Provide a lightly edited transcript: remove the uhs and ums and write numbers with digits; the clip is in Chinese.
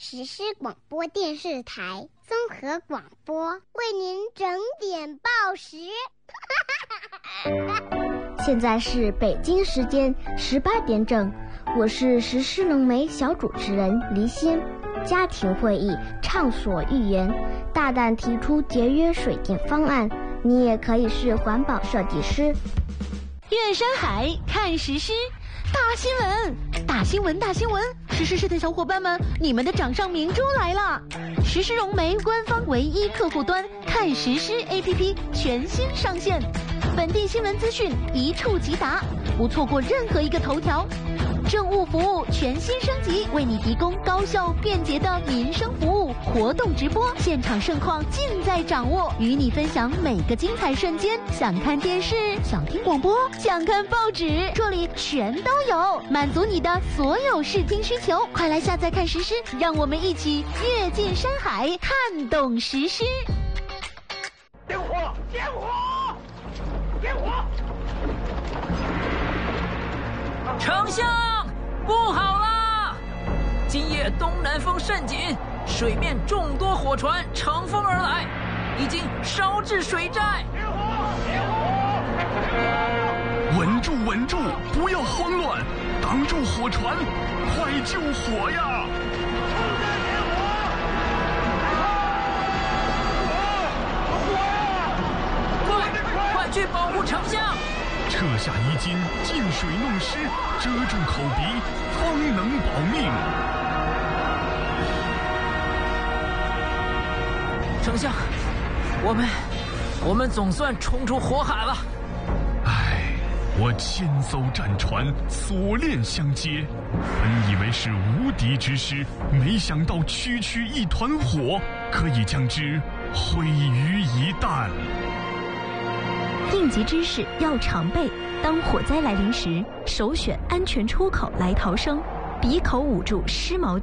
实施广播电视台综合广播为您整点报时。 现在是北京时间18点整，我是时施农媒小主持人黎欣。家庭会议畅所欲言，大胆提出节约水电方案，你也可以是环保设计师。 阅山海，看时施，大新闻，大新闻，大新闻！时施室的小伙伴们，你们的掌上明珠来了！时施融媒官方唯一客户端看时施 APP 全新上线，本地新闻资讯一触即达，不错过任何一个头条。政务服务全新升级，为你提供高效便捷的民生服务，活动直播，现场盛况尽在掌握，与你分享每个精彩瞬间。想看电视，想听广播，想看报纸，这里全都有，满足你的所有视听需求。快来下载看时施，让我们一起跃进山海，看懂时施。 点火！点火！点火！ 丞相，不好啦！今夜东南风甚紧，水面众多火船乘风而来，已经烧至水寨。 点火！点火！ 稳住，稳住，不要慌乱，挡住火船，快救火呀！ 快去保护丞相！ 撤下衣襟，进水弄湿，遮住口鼻，方能保命。 丞相，我们总算冲出火海了。 唉，我千艘战船锁链相接，本以为是无敌之师，没想到区区一团火，可以将之毁于一旦。 应急知识要常备，当火灾来临时，首选安全出口来逃生，鼻口捂住湿毛巾。